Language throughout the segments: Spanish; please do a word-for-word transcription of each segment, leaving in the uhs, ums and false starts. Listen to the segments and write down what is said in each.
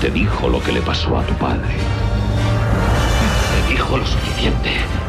te dijo lo que le pasó a tu padre. Te dijo lo suficiente.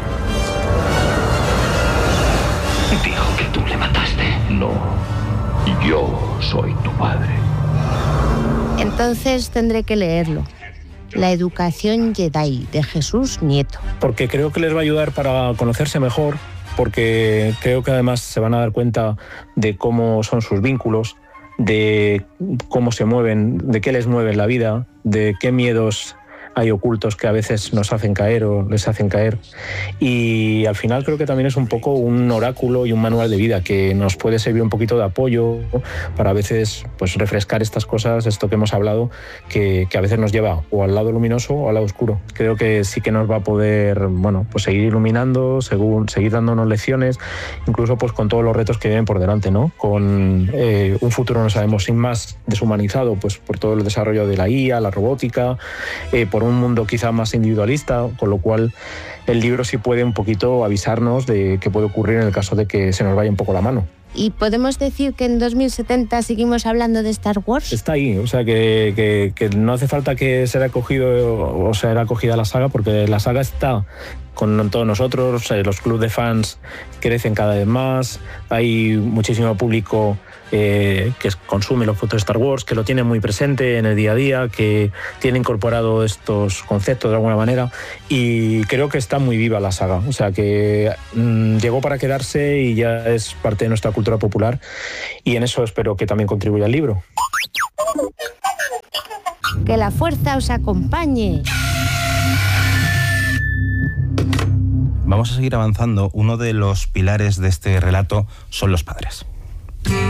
Dijo que tú le mataste. No, yo soy tu padre. Entonces tendré que leerlo. La educación Jedi, de Jesús Nieto. Porque creo que les va a ayudar para conocerse mejor, porque creo que además se van a dar cuenta de cómo son sus vínculos, de cómo se mueven, de qué les mueve en la vida, de qué miedos hay ocultos que a veces nos hacen caer o les hacen caer. Y al final creo que también es un poco un oráculo y un manual de vida que nos puede servir un poquito de apoyo para a veces pues refrescar estas cosas, esto que hemos hablado, que, que a veces nos lleva o al lado luminoso o al lado oscuro. Creo que sí que nos va a poder, bueno, pues seguir iluminando, según, seguir dándonos lecciones, incluso pues con todos los retos que vienen por delante, ¿no? Con eh, un futuro, no sabemos, sin más deshumanizado, pues por todo el desarrollo de la I A, la robótica, eh, por un mundo quizá más individualista, con lo cual el libro sí puede un poquito avisarnos de qué puede ocurrir en el caso de que se nos vaya un poco la mano. ¿Y podemos decir que en dos mil setenta seguimos hablando de Star Wars? Está ahí, o sea que, que, que no hace falta que sea acogido o sea acogida la saga, porque la saga está con todos nosotros, los clubes de fans crecen cada vez más, hay muchísimo público eh, que consume los productos de Star Wars, que lo tiene muy presente en el día a día, que tiene incorporado estos conceptos de alguna manera, y creo que está muy viva la saga, o sea que mmm, llegó para quedarse y ya es parte de nuestra cultura popular, y en eso espero que también contribuya el libro. Que la fuerza os acompañe. Vamos a seguir avanzando. Uno de los pilares de este relato son los padres.